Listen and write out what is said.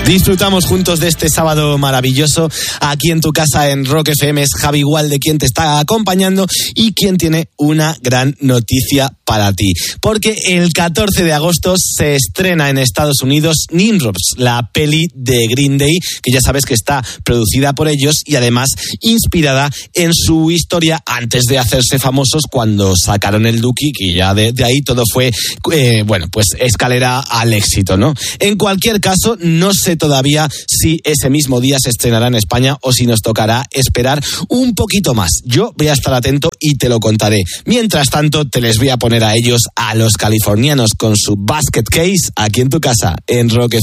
Disfrutamos juntos de este sábado maravilloso aquí en tu casa en Rock FM. Es Javi Gualde quien te está acompañando y quien tiene una gran noticia para ti. Porque el 14 de agosto se estrena en Estados Unidos Nimrods, la peli de Green Day, que ya sabes que está producida por ellos y además inspirada en su historia antes de hacerse famosos cuando sacaron el Dookie, que ya de ahí todo fue, pues escalera al éxito, ¿no? En cualquier caso, no sé todavía si ese mismo día se estrenará en España o si nos tocará esperar un poquito más. Yo voy a estar atento y te lo contaré. Mientras tanto, te les voy a poner a ellos, a los californianos, con su Basket Case, aquí en tu casa, en Rock FM.